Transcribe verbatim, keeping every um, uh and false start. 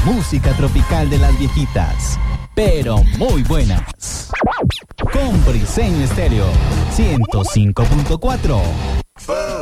música tropical de las viejitas, pero muy buenas. Con Briseño Estéreo ciento cinco punto cuatro.